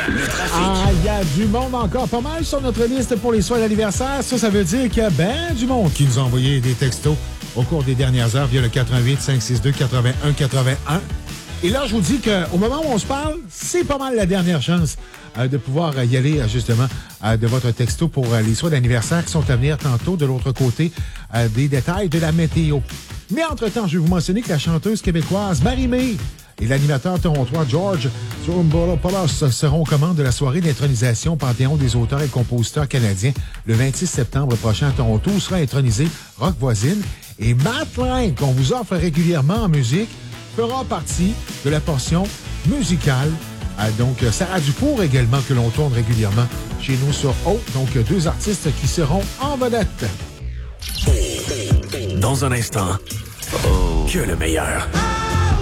Le trafic. Ah, il y a du monde encore pas mal sur notre liste pour les soins d'anniversaire. Ça veut dire qu'il y a ben du monde qui nous a envoyé des textos au cours des dernières heures via le 88 562 81 81. Et là, je vous dis qu'au moment où on se parle, c'est pas mal la dernière chance de pouvoir y aller, justement, de votre texto pour les soins d'anniversaire qui sont à venir tantôt de l'autre côté des détails de la météo. Mais entre-temps, je vais vous mentionner que la chanteuse québécoise Marie-Mé et l'animateur torontois George Stroumboulopoulos seront aux commandes de la soirée d'intronisation au Panthéon des auteurs et compositeurs canadiens le 26 septembre prochain à Toronto, où sera intronisé Rock Voisine. Et Matt Lang, qu'on vous offre régulièrement en musique, fera partie de la portion musicale. Donc, Sarah Dufour également, que l'on tourne régulièrement chez nous sur O. Donc, deux artistes qui seront en vedette. Dans un instant, que le meilleur.